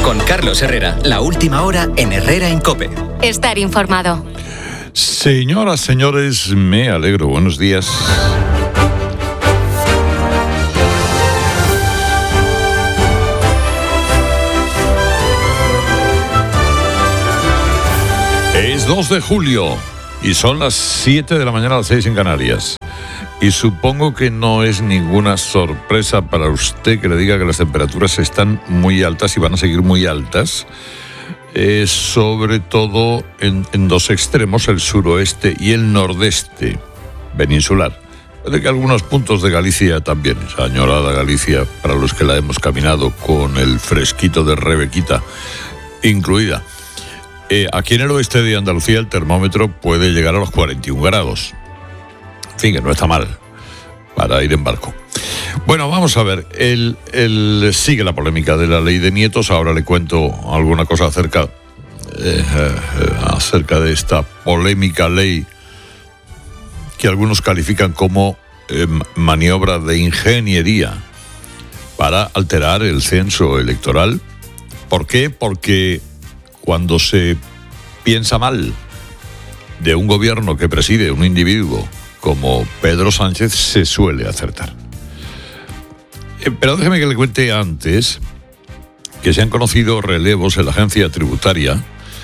Con Carlos Herrera, la última hora en Herrera en COPE. Estar informado. Señoras, señores, me alegro. Buenos días. Es 2 de julio y son las 7 de la mañana, las 6 en Canarias. Y supongo que no es ninguna sorpresa para usted que le diga que las temperaturas están muy altas y van a seguir muy altas. Sobre todo en dos extremos, el suroeste y el nordeste peninsular. Puede que algunos puntos de Galicia también, esa añorada Galicia, para los que la hemos caminado con el fresquito de Rebequita incluida. Aquí en el oeste de Andalucía el termómetro puede llegar a los 41 grados. En fin, que no está mal para ir en barco. Bueno, vamos a ver. Sigue la polémica de la ley de nietos. Ahora le cuento alguna cosa acerca de esta polémica ley que algunos califican como maniobra de ingeniería para alterar el censo electoral. ¿Por qué? Porque cuando se piensa mal de un gobierno que preside un individuo como Pedro Sánchez, se suele acertar. Pero déjeme que le cuente antes que se han conocido relevos en la agencia tributaria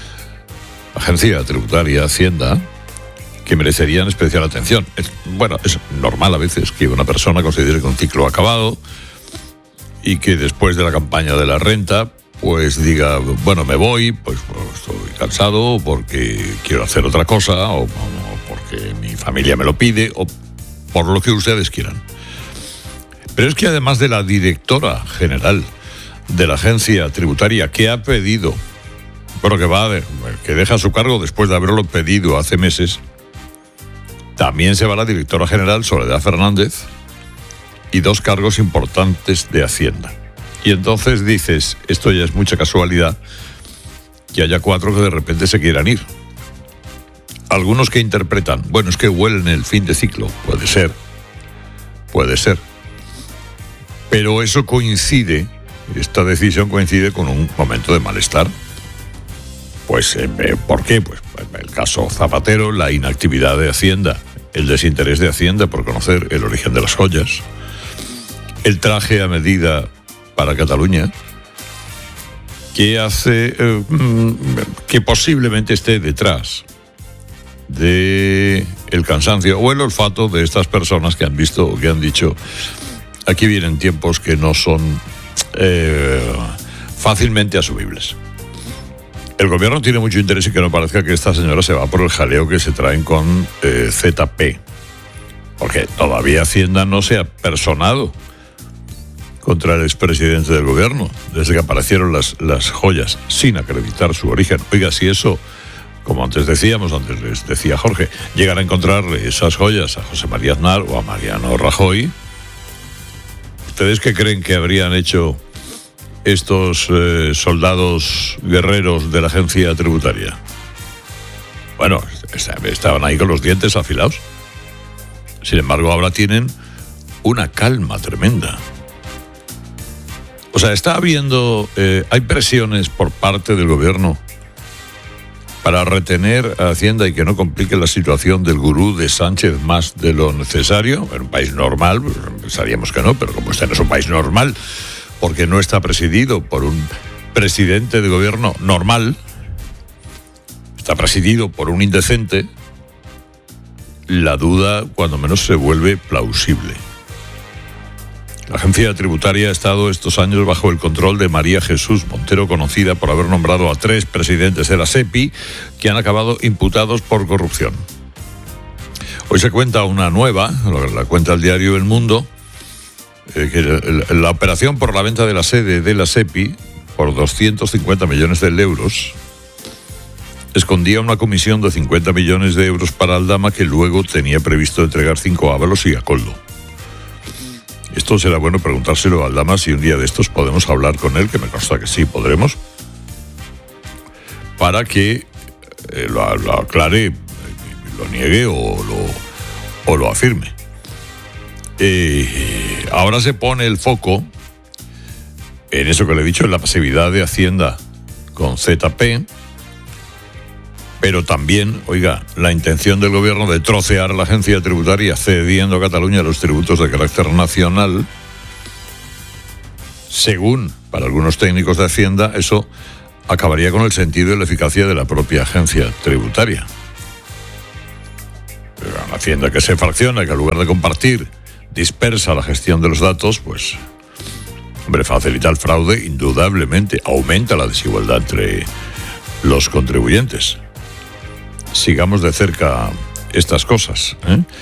Hacienda, que merecerían especial atención. Es normal a veces que una persona considere que un ciclo ha acabado y que después de la campaña de la renta pues diga, bueno, me voy, pues estoy cansado porque quiero hacer otra cosa o porque mi familia me lo pide o por lo que ustedes quieran. Pero es que además de la directora general de la agencia tributaria que ha pedido, que deja su cargo después de haberlo pedido hace meses, también se va la directora general Soledad Fernández y 2 cargos importantes de Hacienda. Y entonces dices, esto ya es mucha casualidad que haya 4 que de repente se quieran ir. Algunos que interpretan, es que huelen el fin de ciclo. Puede ser. Pero eso esta decisión coincide con un momento de malestar. ¿Por qué? Pues el caso Zapatero, la inactividad de Hacienda, el desinterés de Hacienda por conocer el origen de las joyas, el traje a medida para Cataluña, que hace que posiblemente esté detrás de el cansancio o el olfato de estas personas que han visto o que han dicho, aquí vienen tiempos que no son fácilmente asumibles. El gobierno tiene mucho interés en que no parezca que esta señora se va por el jaleo que se traen con ZP, porque todavía Hacienda no se ha personado contra el expresidente del gobierno, desde que aparecieron las joyas sin acreditar su origen. Oiga, si eso, como antes les decía Jorge, llegan a encontrarle esas joyas a José María Aznar o a Mariano Rajoy, ¿ustedes qué creen que habrían hecho estos soldados guerreros de la agencia tributaria? Estaban ahí con los dientes afilados. Sin embargo, ahora tienen una calma tremenda. Está habiendo, hay presiones por parte del gobierno para retener a Hacienda y que no complique la situación del gurú de Sánchez más de lo necesario. En un país normal, pensaríamos que no, pero como este no es un país normal, porque no está presidido por un presidente de gobierno normal, está presidido por un indecente, la duda cuando menos se vuelve plausible. La agencia tributaria ha estado estos años bajo el control de María Jesús Montero, conocida por haber nombrado a 3 presidentes de la SEPI que han acabado imputados por corrupción. Hoy se cuenta una nueva, la cuenta el diario El Mundo, que la operación por la venta de la sede de la SEPI por 250 millones de euros escondía una comisión de 50 millones de euros para Aldama, que luego tenía previsto entregar 5 a Ábalos y a Coldo. Esto será bueno preguntárselo a Aldama si un día de estos podemos hablar con él, que me consta que sí podremos, para que lo aclare, lo niegue o lo afirme. Ahora se pone el foco en eso que le he dicho, en la pasividad de Hacienda con ZP, pero también, oiga, la intención del gobierno de trocear la agencia tributaria cediendo a Cataluña los tributos de carácter nacional. Según, para algunos técnicos de Hacienda, eso acabaría con el sentido y la eficacia de la propia agencia tributaria. Pero una Hacienda que se fracciona, que en lugar de compartir, dispersa la gestión de los datos, pues, hombre, facilita el fraude, indudablemente, aumenta la desigualdad entre los contribuyentes. Sigamos de cerca estas cosas.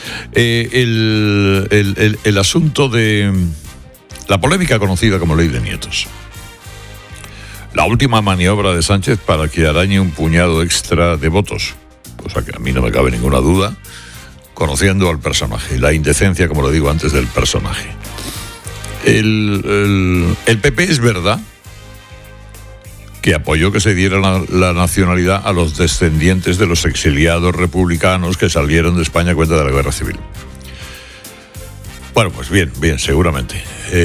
El asunto de la polémica conocida como ley de nietos. La última maniobra de Sánchez para que arañe un puñado extra de votos, cosa que a mí no me cabe ninguna duda, conociendo al personaje, la indecencia, como lo digo antes, del personaje. El PP es verdad que apoyó que se diera la nacionalidad a los descendientes de los exiliados republicanos que salieron de España a cuenta de la Guerra Civil. Bueno, pues bien, seguramente.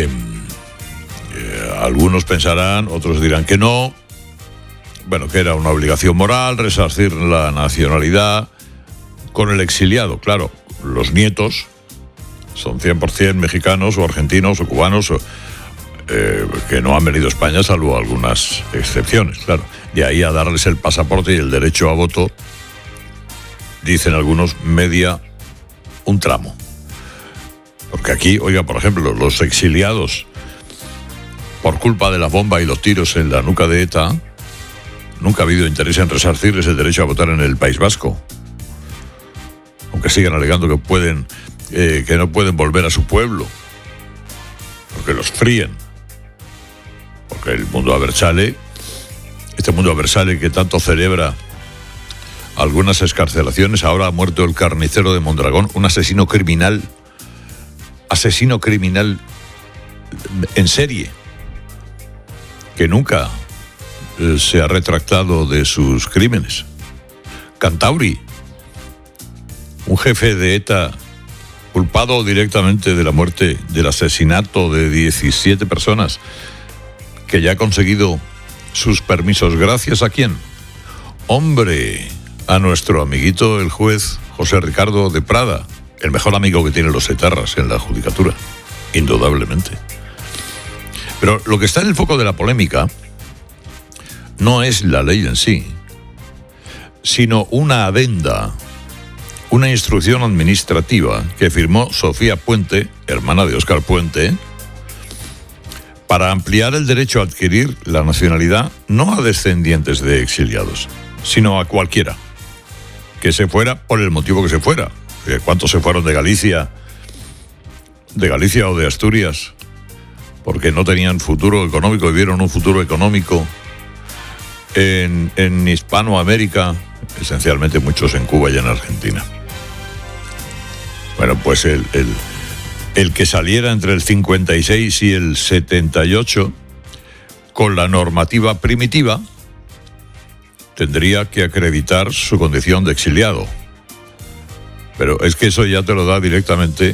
Algunos pensarán, otros dirán que no. Bueno, que era una obligación moral resarcir la nacionalidad con el exiliado. Claro, los nietos son 100% mexicanos o argentinos o cubanos que no han venido a España, salvo algunas excepciones, claro. De ahí a darles el pasaporte y el derecho a voto, dicen algunos, media un tramo. Porque aquí, oiga, por ejemplo, los exiliados por culpa de la bomba y los tiros en la nuca de ETA, nunca ha habido interés en resarcirles el derecho a votar en el País Vasco. Aunque sigan alegando que no pueden volver a su pueblo, porque los fríen. Porque el mundo Abertzale, este mundo Abertzale que tanto celebra algunas excarcelaciones, ahora ha muerto el carnicero de Mondragón, un asesino criminal en serie, que nunca se ha retractado de sus crímenes. Cantauri, un jefe de ETA culpado directamente de la muerte, del asesinato de 17 personas, que ya ha conseguido sus permisos. ¿Gracias a quién? Hombre, a nuestro amiguito el juez José Ricardo de Prada, el mejor amigo que tienen los etarras en la judicatura, indudablemente. Pero lo que está en el foco de la polémica no es la ley en sí, sino una adenda, una instrucción administrativa que firmó Sofía Puente, hermana de Óscar Puente, para ampliar el derecho a adquirir la nacionalidad no a descendientes de exiliados, sino a cualquiera que se fuera por el motivo que se fuera. ¿Cuántos se fueron de Galicia o de Asturias porque no tenían futuro económico y vieron un futuro económico en Hispanoamérica, esencialmente muchos en Cuba y en Argentina? Bueno, pues el que saliera entre el 56 y el 78 con la normativa primitiva tendría que acreditar su condición de exiliado. Pero es que eso ya te lo da directamente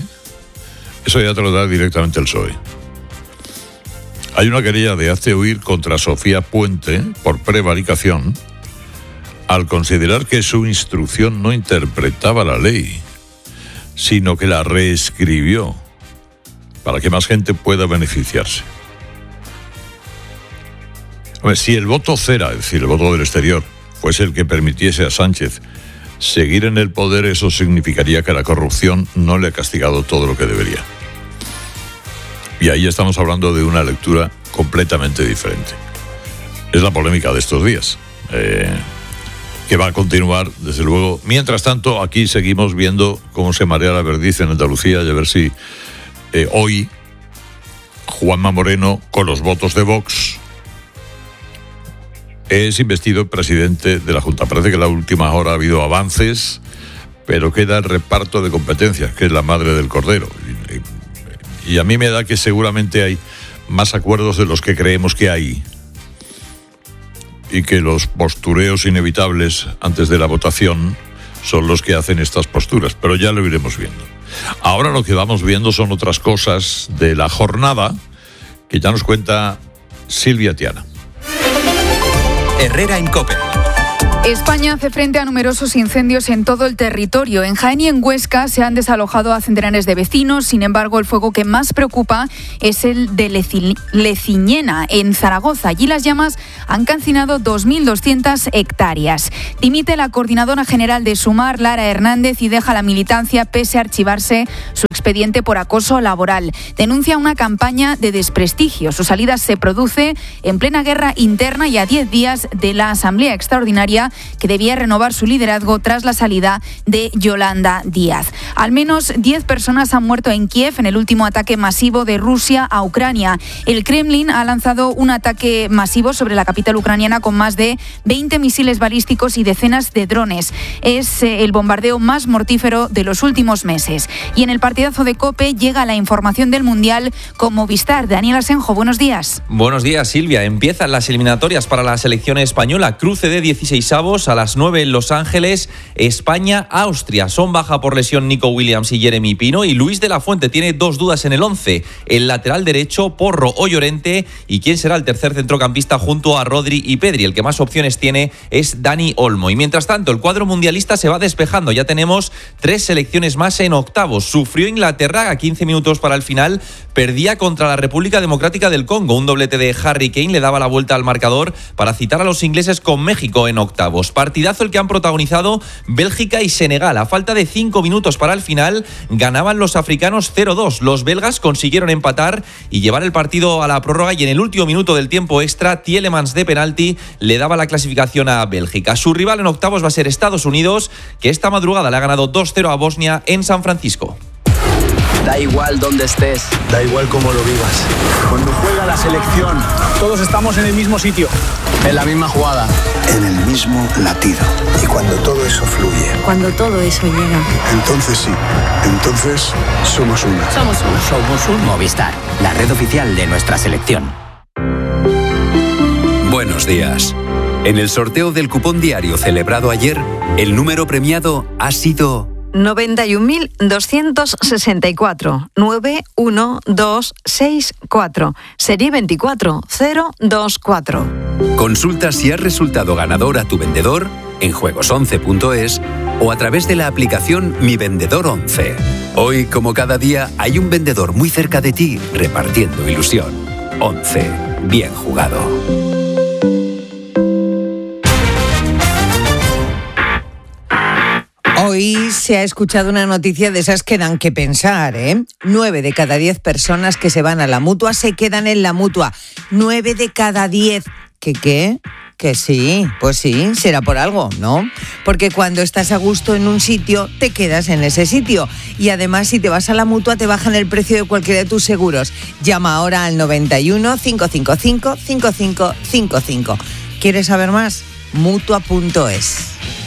el PSOE. Hay una querella de hazte oír contra Sofía Puente por prevaricación al considerar que su instrucción no interpretaba la ley, sino que la reescribió para que más gente pueda beneficiarse. Hombre, si el voto cera, es decir, el voto del exterior, fuese el que permitiese a Sánchez seguir en el poder, eso significaría que la corrupción no le ha castigado todo lo que debería. Y ahí estamos hablando de una lectura completamente diferente. Es la polémica de estos días, que va a continuar, desde luego. Mientras tanto, aquí seguimos viendo cómo se marea la perdiz en Andalucía y a ver si hoy Juanma Moreno, con los votos de Vox, es investido presidente de la Junta. Parece que en la última hora ha habido avances, pero queda el reparto de competencias, que es la madre del cordero. Y a mí me da que seguramente hay más acuerdos de los que creemos que hay, y que los postureos inevitables antes de la votación son los que hacen estas posturas, pero ya lo iremos viendo. Ahora lo que vamos viendo son otras cosas de la jornada que ya nos cuenta Silvia Tiana. Herrera en COPE. España hace frente a numerosos incendios en todo el territorio. En Jaén y en Huesca se han desalojado a centenares de vecinos. Sin embargo, el fuego que más preocupa es el de Leciñena, en Zaragoza. Allí las llamas han calcinado 2.200 hectáreas. Dimite la coordinadora general de Sumar, Lara Hernández, y deja la militancia pese a archivarse su expediente por acoso laboral. Denuncia una campaña de desprestigio. Su salida se produce en plena guerra interna y a 10 días de la Asamblea Extraordinaria que debía renovar su liderazgo tras la salida de Yolanda Díaz. Al menos 10 personas han muerto en Kiev en el último ataque masivo de Rusia a Ucrania. El Kremlin ha lanzado un ataque masivo sobre la capital ucraniana con más de 20 misiles balísticos y decenas de drones. Es el bombardeo más mortífero de los últimos meses. Y en el partidazo de COPE llega la información del Mundial con Movistar. Daniel Asenjo, buenos días. Buenos días, Silvia. Empiezan las eliminatorias para la selección española. Cruce de 16avos a las 9 en Los Ángeles. España-Austria. Son baja por lesión Nico Williams y Jeremy Pino, y Luis de la Fuente tiene 2 dudas en el 11. El lateral derecho, Porro o Llorente, y quién será el tercer centrocampista junto a Rodri y Pedri. El que más opciones tiene es Dani Olmo. Y mientras tanto, el cuadro mundialista se va despejando. Ya tenemos 3 selecciones más en octavos. Sufrió Inglaterra a 15 minutos para el final. Perdía contra la República Democrática del Congo. Un doblete de Harry Kane le daba la vuelta al marcador para citar a los ingleses con México en octavos. Partidazo el que han protagonizado Bélgica y Senegal. A falta de 5 minutos para el final, ganaban los africanos 0-2. Los belgas consiguieron empatar y llevar el partido a la prórroga, y en el último minuto del tiempo extra, Tielemans de penalti le daba la clasificación a Bélgica. Su rival en octavos va a ser Estados Unidos, que esta madrugada le ha ganado 2-0 a Bosnia en San Francisco. Da igual dónde estés, da igual cómo lo vivas. Cuando juega la selección, todos estamos en el mismo sitio, en la misma jugada, en el mismo latido. Y cuando todo eso fluye, cuando todo eso llega, entonces sí, entonces somos uno. Somos un Movistar, la red oficial de nuestra selección. Buenos días. En el sorteo del cupón diario celebrado ayer, el número premiado ha sido 91.264 91264, serie 24024. Consulta si has resultado ganador a tu vendedor en juegos11.es o a través de la aplicación Mi Vendedor 11. Hoy, como cada día, hay un vendedor muy cerca de ti repartiendo ilusión. 11. Bien jugado. Hoy se ha escuchado una noticia de esas que dan que pensar, ¿eh? 9 de cada 10 personas que se van a la Mutua se quedan en la Mutua. 9 de cada 10. ¿Qué? Que sí, pues sí, será por algo, ¿no? Porque cuando estás a gusto en un sitio, te quedas en ese sitio. Y además, si te vas a la Mutua, te bajan el precio de cualquiera de tus seguros. Llama ahora al 91 555 5555. ¿Quieres saber más? Mutua.es.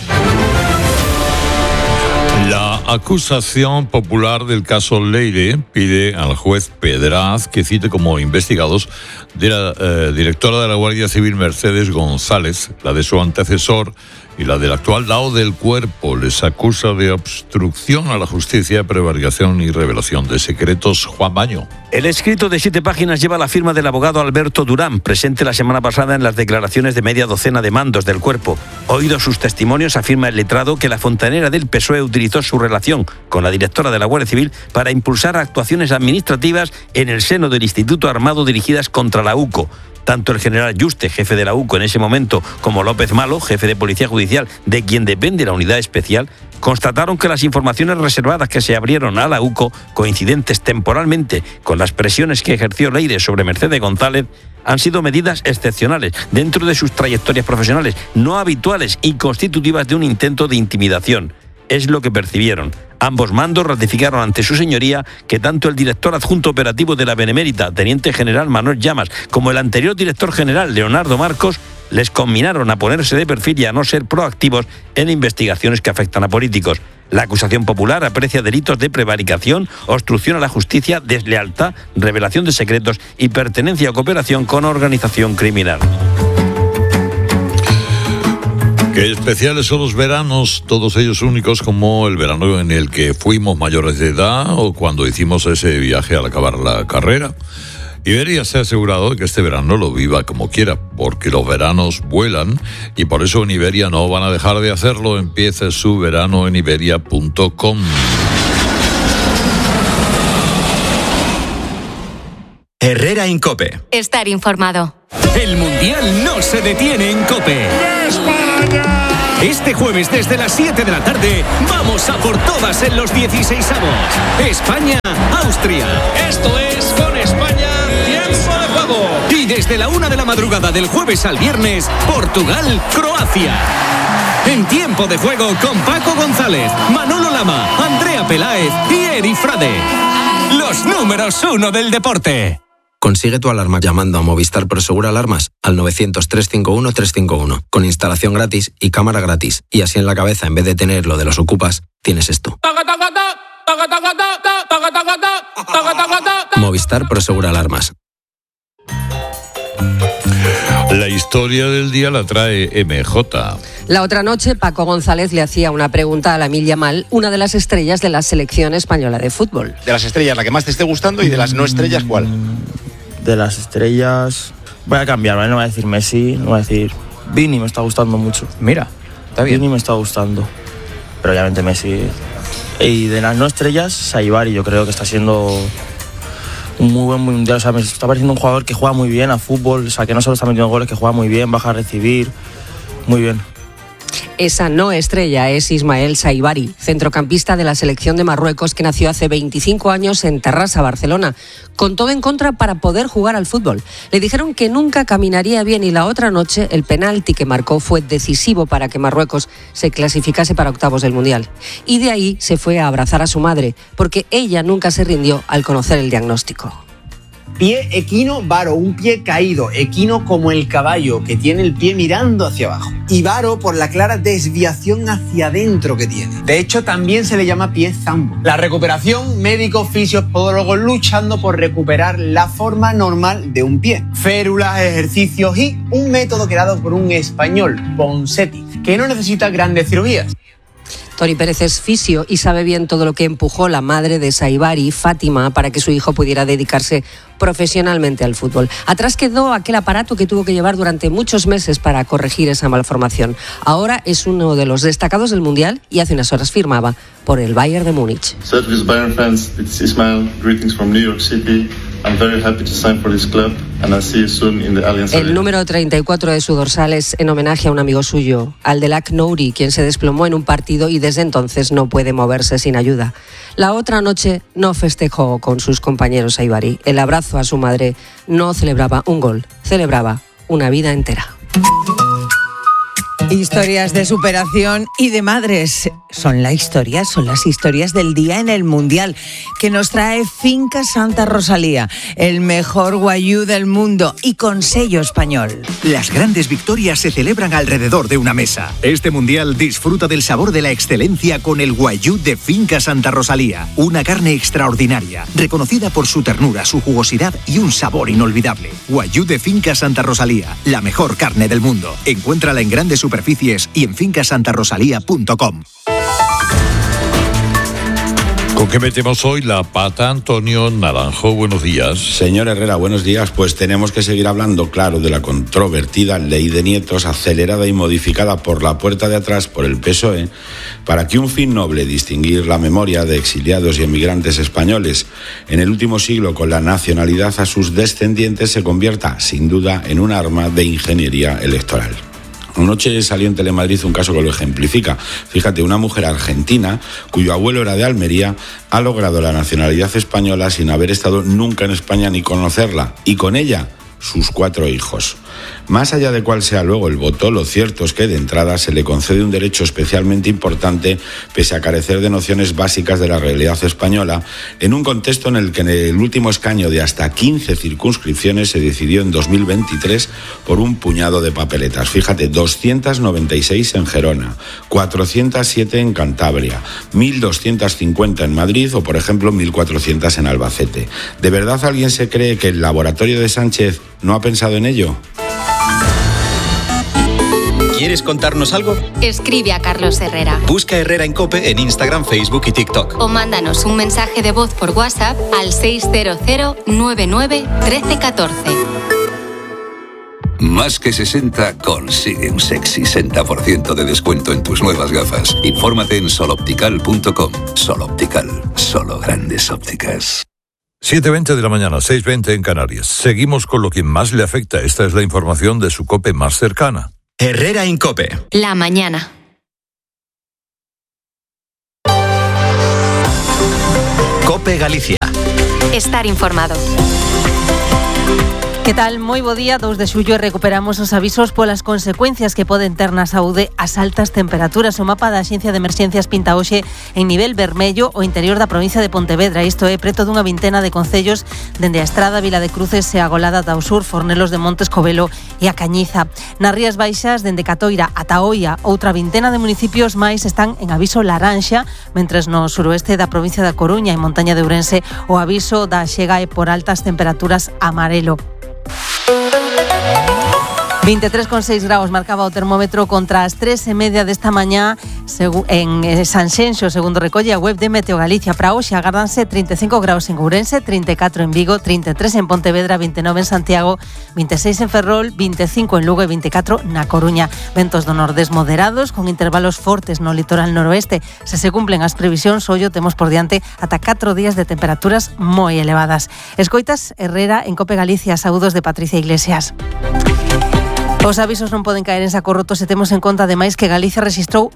La acusación popular del caso Leire pide al juez Pedraz que cite como investigados de la directora de la Guardia Civil Mercedes González, la de su antecesor y la del actual lao del cuerpo. Les acusa de obstrucción a la justicia, prevaricación y revelación de secretos. Juan Baño. El escrito de 7 páginas lleva la firma del abogado Alberto Durán, presente la semana pasada en las declaraciones de media docena de mandos del cuerpo. Oídos sus testimonios, afirma el letrado que la fontanera del PSOE utilizó su relación con la directora de la Guardia Civil para impulsar actuaciones administrativas en el seno del Instituto Armado dirigidas contra la UCO. Tanto el general Yuste, jefe de la UCO en ese momento, como López Malo, jefe de Policía Judicial, de quien depende la unidad especial, constataron que las informaciones reservadas que se abrieron a la UCO, coincidentes temporalmente con las presiones que ejerció Leire sobre Mercedes González, han sido medidas excepcionales dentro de sus trayectorias profesionales, no habituales y constitutivas de un intento de intimidación. Es lo que percibieron. Ambos mandos ratificaron ante su señoría que tanto el director adjunto operativo de la Benemérita, teniente general Manuel Llamas, como el anterior director general, Leonardo Marcos, les conminaron a ponerse de perfil y a no ser proactivos en investigaciones que afectan a políticos. La acusación popular aprecia delitos de prevaricación, obstrucción a la justicia, deslealtad, revelación de secretos y pertenencia o cooperación con organización criminal. Qué especiales son los veranos, todos ellos únicos, como el verano en el que fuimos mayores de edad o cuando hicimos ese viaje al acabar la carrera. Iberia se ha asegurado de que este verano lo viva como quiera, porque los veranos vuelan y por eso en Iberia no van a dejar de hacerlo. Empiece su verano en iberia.com. Herrera en COPE. Estar informado. El Mundial no se detiene en COPE. ¡España! Este jueves desde las 7 de la tarde vamos a por todas en los 16avos. España-Austria. Esto es Con España, tiempo de juego. Y desde la 1 de la madrugada del jueves al viernes, Portugal-Croacia. En tiempo de juego con Paco González, Manolo Lama, Andrea Peláez y Eri Frade. Los números 1 del deporte. Consigue tu alarma llamando a Movistar Prosegur Alarmas al 900-351-351, con instalación gratis y cámara gratis. Y así en la cabeza, en vez de tener lo de los ocupas, tienes esto. Movistar Prosegur Alarmas. La historia del día la trae MJ. La otra noche, Paco González le hacía una pregunta a Lamine Yamal, una de las estrellas de la selección española de fútbol. De las estrellas, la que más te esté gustando, y de las no estrellas, ¿cuál? De las estrellas, voy a cambiar, ¿vale? No voy a decir Messi, no voy a decir Vini, me está gustando mucho. Mira, está bien. Vini me está gustando, pero obviamente Messi. Y de las no estrellas, Saibari, yo creo que está siendo un muy buen mundial. O sea, me está pareciendo un jugador que juega muy bien a fútbol, o sea, que no solo está metiendo goles, que juega muy bien, baja a recibir, muy bien. Esa no estrella es Ismael Saibari, centrocampista de la selección de Marruecos que nació hace 25 años en Terrassa, Barcelona, con todo en contra para poder jugar al fútbol. Le dijeron que nunca caminaría bien y la otra noche el penalti que marcó fue decisivo para que Marruecos se clasificase para octavos del Mundial. Y de ahí se fue a abrazar a su madre, porque ella nunca se rindió al conocer el diagnóstico. Pie equino varo, un pie caído, equino como el caballo, que tiene el pie mirando hacia abajo. Y varo por la clara desviación hacia adentro que tiene. De hecho, también se le llama pie zambo. La recuperación, médicos, fisios, podólogos luchando por recuperar la forma normal de un pie. Férulas, ejercicios y un método creado por un español, Ponseti, que no necesita grandes cirugías. Tori Pérez es fisio y sabe bien todo lo que empujó la madre de Saibari, Fátima, para que su hijo pudiera dedicarse profesionalmente al fútbol. Atrás quedó aquel aparato que tuvo que llevar durante muchos meses para corregir esa malformación. Ahora es uno de los destacados del Mundial y hace unas horas firmaba por el Bayern de Múnich. Service Bayern fans, it's Ismail, greetings from New York City. I'm very happy to sign for this club and I'll see you soon in the Allianz Arena. El número 34 de su dorsal es en homenaje a un amigo suyo, Aldelak Nouri, quien se desplomó en un partido y desde entonces no puede moverse sin ayuda. La otra noche no festejó con sus compañeros Saibari. El abrazo a su madre no celebraba un gol, celebraba una vida entera. Historias de superación y de madres. Son las historias del día en el Mundial, que nos trae Finca Santa Rosalía, el mejor guayú del mundo y con sello español. Las grandes victorias se celebran alrededor de una mesa. Este Mundial disfruta del sabor de la excelencia con el guayú de Finca Santa Rosalía. Una carne extraordinaria, reconocida por su ternura, su jugosidad y un sabor inolvidable. Guayú de Finca Santa Rosalía, la mejor carne del mundo. Encuéntrala en grandes superficies y en fincasantarosalía.com. ¿Con qué metemos hoy la pata? Antonio Naranjo, buenos días. Señor Herrera, buenos días. Pues tenemos que seguir hablando, claro, de la controvertida ley de nietos, acelerada y modificada por la puerta de atrás por el PSOE, para que un fin noble, distinguir la memoria de exiliados y emigrantes españoles en el último siglo con la nacionalidad a sus descendientes, se convierta, sin duda, en un arma de ingeniería electoral. Anoche salió en Telemadrid un caso que lo ejemplifica. Fíjate, una mujer argentina, cuyo abuelo era de Almería, ha logrado la nacionalidad española sin haber estado nunca en España ni conocerla, y con ella sus 4 hijos. Más allá de cuál sea luego el voto, lo cierto es que de entrada se le concede un derecho especialmente importante, pese a carecer de nociones básicas de la realidad española, en un contexto en el que en el último escaño de hasta 15 circunscripciones se decidió en 2023 por un puñado de papeletas. Fíjate, 296 en Gerona, 407 en Cantabria, 1.250 en Madrid o, por ejemplo, 1.400 en Albacete. ¿De verdad alguien se cree que el laboratorio de Sánchez no ha pensado en ello? ¿Quieres contarnos algo? Escribe a Carlos Herrera. Busca Herrera en COPE en Instagram, Facebook y TikTok. O mándanos un mensaje de voz por WhatsApp al 600 99 13 14. Más que 60 consigue un sexy 60% de descuento en tus nuevas gafas. Infórmate en soloptical.com. Soloptical, solo grandes ópticas. 7:20 de la mañana, 6:20 en Canarias. Seguimos con lo que más le afecta. Esta es la información de su COPE más cercana. Herrera en COPE. La mañana. COPE Galicia. Estar informado. Que tal? Moi bo día, 2 de xullo, recuperamos os avisos polas consecuencias que poden ter na saúde as altas temperaturas. O mapa da Axencia de Emerxencias pinta hoxe en nivel vermello o interior da provincia de Pontevedra. Isto é preto dunha vintena de concellos dende a Estrada, Vila de Cruces e a Golada ao sur, Fornelos de Montes, Covelo e a Cañiza. Nas Rías Baixas, dende Catoira ata Oia, outra vintena de municipios máis están en aviso laranxa, mentres no suroeste da provincia da Coruña e Montaña de Ourense o aviso da chega é por altas temperaturas amarelo. 23,6 graus marcaba o termómetro contra as 3:30 desta mañá en Sanxenxo, segundo recolle a web de Meteo Galicia. Para hoxe agárdanse 35 graus en Ourense, 34 en Vigo, 33 en Pontevedra, 29 en Santiago, 26 en Ferrol, 25 en Lugo e 24 na Coruña. Ventos do nordés moderados con intervalos fortes no litoral noroeste. Se cumplen as previsións, ollo temos por diante ata 4 días de temperaturas moi elevadas. Escoitas Herrera en COPE Galicia. Saúdos de Patricia Iglesias. Os avisos non poden caer en saco roto se temos en conta ademais que Galicia rexistrou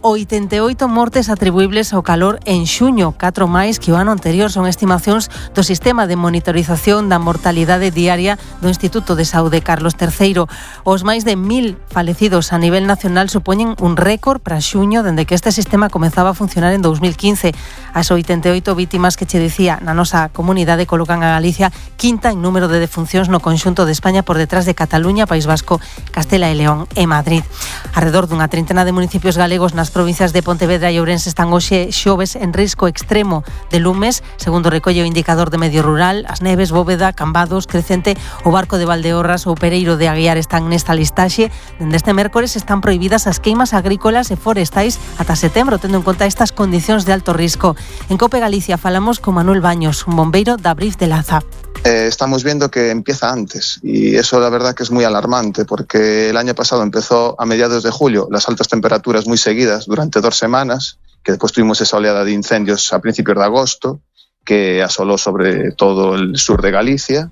88 mortes atribuibles ao calor en xuño, 4 máis que o ano anterior. Son estimacións do sistema de monitorización da mortalidade diaria do Instituto de Saúde Carlos III. Os máis de 1000 falecidos a nivel nacional supoñen un récord para xuño dende que este sistema comezaba a funcionar en 2015. As 88 vítimas que che dicía na nosa comunidade colocan a Galicia quinta en número de defuncións no conxunto de España, por detrás de Cataluña, País Vasco, Castela e León e Madrid. Arredor dunha trintena de municipios galegos nas provincias de Pontevedra e Ourense están hoxe xoves en risco extremo de lumes, segundo recolle o indicador de medio rural. As Neves, Bóveda, Cambados, Crecente, o Barco de Valdeorras ou Pereiro de Aguiar están nesta listaxe. Dende este mércores están prohibidas as queimas agrícolas e forestais ata setembro, tendo en conta estas condicións de alto risco. En COPE Galicia falamos con Manuel Baños, un bombeiro da Brif de Laza. Estamos viendo que empieza antes y eso la verdad que es muy alarmante porque el año pasado empezó a mediados de julio las altas temperaturas muy seguidas durante 2 semanas, que después tuvimos esa oleada de incendios a principios de agosto que asoló sobre todo el sur de Galicia,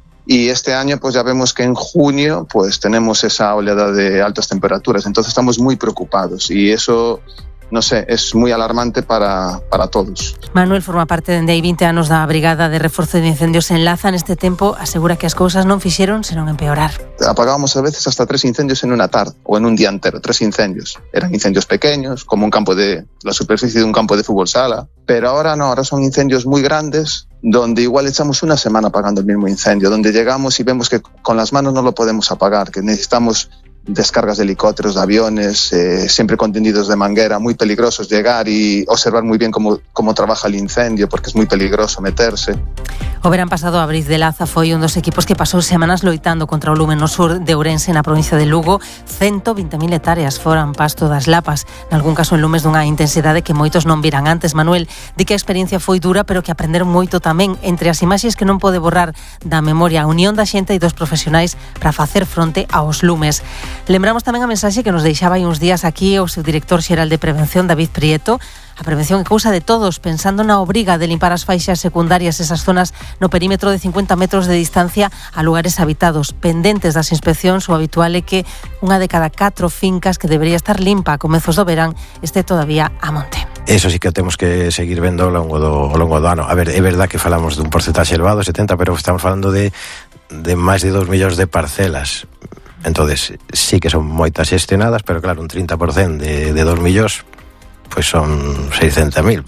y este año pues ya vemos que en junio pues tenemos esa oleada de altas temperaturas, entonces estamos muy preocupados y eso, no sé, es muy alarmante para todos. Manuel forma parte dende hai 20 anos da Brigada de Reforzo de Incendios en Laza. Neste tempo asegura que as cousas non fixeron senón empeorar. Apagábamos a veces hasta 3 incendios en una tarde o en un día entero, 3 incendios. Eran incendios pequeños, como la superficie de un campo de fútbol sala, pero ahora no, ahora son incendios muy grandes donde igual echamos una semana apagando el mismo incendio, donde llegamos y vemos que con las manos no lo podemos apagar, que necesitamos descargas de helicópteros, de aviones, siempre con tendidos de manguera, muy peligrosos llegar y observar muy bien cómo trabaja el incendio, porque es muy peligroso meterse. O verán pasado a Brif de Laza foi un dos equipos que pasou semanas loitando contra o lume no sur de Ourense, na provincia de Lugo. 120.000 hectáreas foran pasto das lapas, nalgún caso en lumes dunha intensidade que moitos non viran antes. Manuel di que a experiencia foi dura, pero que aprenderon moito tamén. Entre as imaxes que non pode borrar da memoria, a unión da xente e dos profesionais para facer fronte aos lumes. Lembramos tamén a mensaxe que nos deixaba hai uns días aquí o subdirector xeral de Prevención, David Prieto. A prevención é cousa de todos, pensando na obriga de limpar as faixas secundarias, esas zonas no perímetro de 50 metros de distancia a lugares habitados. Pendentes das inspeccións, o habitual é que unha de cada 4 fincas que debería estar limpa a comezos do verán este todavía a monte. Eso sí que temos que seguir vendo ao longo do ano. A ver, é verdad que falamos dun porcentaxe elevado, 70, pero estamos falando de máis de 2 millóns de parcelas. Entonces, sí que son moitas xestionadas, pero claro, un 30% de 2 millóns pois son 600.000,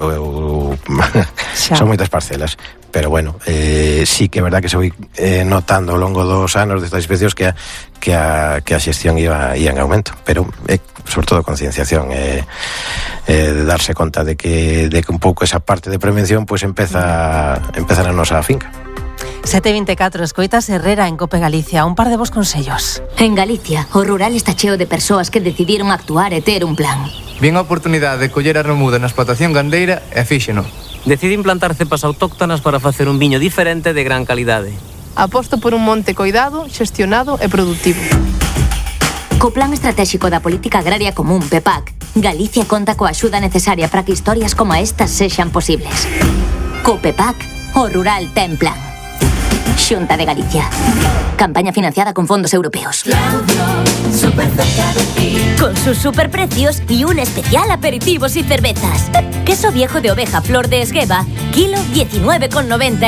son moitas parcelas, pero bueno, sí que é verdad que se foi notando ao longo dos anos destas inspeccións que a xestión ia en aumento, pero sobre todo concienciación, de darse conta de que un pouco esa parte de prevención pois empeza na nosa finca. 7:24, escoitas Herrera en Cope Galicia. Un par de vos consellos. En Galicia, o rural está cheo de persoas que decidiron actuar e ter un plan. Vien a oportunidade de coller a remuda na explotación gandeira e fíxeno. Decidín plantar cepas autóctonas para facer un viño diferente de gran calidade. Aposto por un monte coidado, xestionado e productivo. Co Plan Estratégico da Política Agraria Común, PEPAC, Galicia conta coa axuda necesaria para que historias como estas sexan posibles. Co PEPAC, o rural ten plan. Xunta de Galicia. Campaña financiada con fondos europeos. Con sus superprecios y un especial aperitivos y cervezas. Queso viejo de oveja Flor de Esgueva, kilo 19,90.